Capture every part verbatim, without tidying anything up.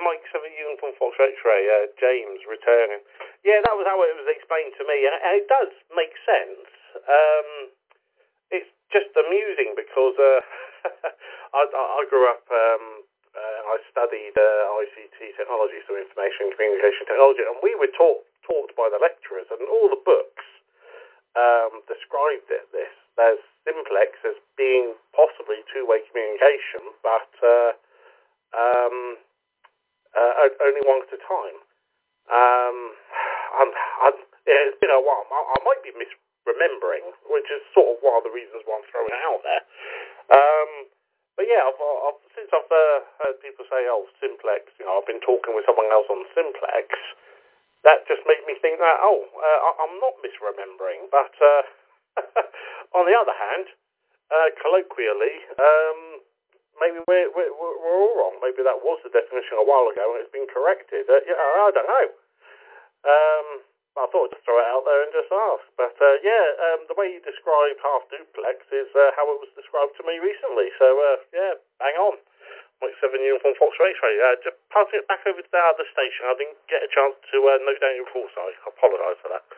Mike seven Uniform Fox X-Ray, uh, James returning. Yeah, that was how it was explained to me, and it does make sense. Um, it's just amusing because uh, I, I grew up, um, uh, I studied uh, I C T technology, so information and communication technology, and we were taught taught by the lecturers, and all the books um, described it, this. There's simplex as being possibly two-way communication, but uh, um, uh, only one at a time. Um, I'm, I'm, yeah, it's been a while. I, I might be misremembering, which is sort of one of the reasons why I'm throwing it out there. Um, but yeah, I've, I've, since I've uh, heard people say, oh, simplex, you know, I've been talking with someone else on simplex, that just made me think that, oh, uh, I, I'm not misremembering. But uh, on the other hand, uh, colloquially, um, maybe we're, we're, we're all wrong. Maybe that was the definition a while ago and it's been corrected. Uh, yeah, I don't know. Um, I thought I'd just throw it out there and just ask. But uh, yeah, um, the way you describe half duplex is uh, how it was described to me recently. So uh, yeah, bang on. Mike seven Uniform Fox X-Ray. Uh, just passing it back over to the other station. I didn't get a chance to uh, note down your call, so I apologise for that.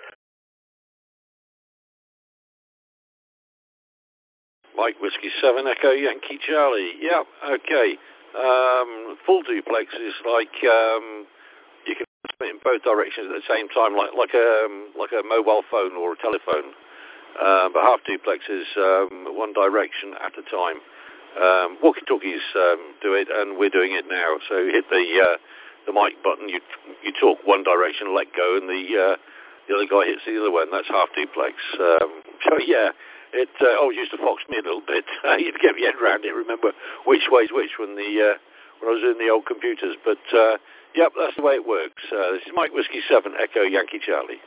Mike Whiskey seven Echo Yankee Charlie. Yeah, okay. Um, full duplex is like um, you can split in both directions at the same time, like like a um, like a mobile phone or a telephone. Uh, but half duplex is um, one direction at a time. Um, walkie-talkies um, do it, and we're doing it now. So you hit the uh, the mic button, you you talk one direction, let go, and the uh, the other guy hits the other one. That's half duplex. Um, so yeah. It uh, always used to fox me a little bit. Uh, you'd get your head around it, remember which way's which when the uh, when I was in the old computers. But uh, yep, that's the way it works. Uh, this is Mike Whiskey seven Echo Yankee Charlie.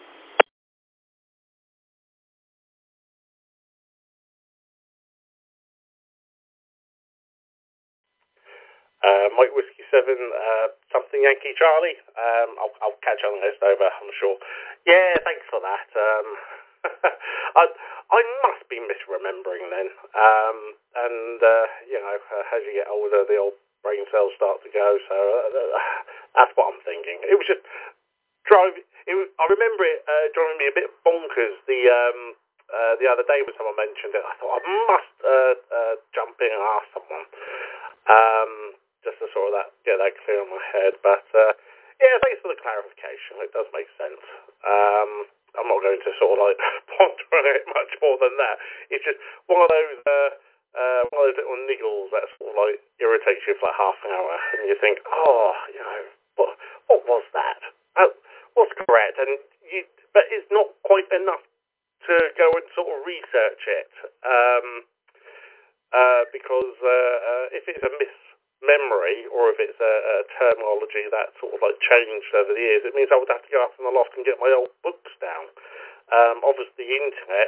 Uh, Mike Whiskey seven, uh, something Yankee Charlie. Um, I'll, I'll catch on the list over, I'm sure. Yeah, thanks for that. Um, I, I must be misremembering then. Um, and, uh, you know, uh, as you get older, the old brain cells start to go, so uh, that's what I'm thinking. It was just driving, it was, I remember it uh, driving me a bit bonkers the um, uh, the other day when someone mentioned it. I thought I must uh, uh, jump in and ask someone. Um, just to sort of that, get that clear in my head. But, uh, yeah, thanks for the clarification. It does make sense. Um, I'm not going to sort of, like, ponder on it much more than that. It's just one of those, uh, uh, one of those little niggles that sort of, like, irritates you for like half an hour. And you think, oh, you know, what, what was that? Uh, what's correct? And you, but it's not quite enough to go and sort of research it. Um, uh, because uh, uh, if it's a mis memory, or if it's a, a terminology that sort of like changed over the years, it means I would have to go up in the loft and get my old books down. Um, obviously, the internet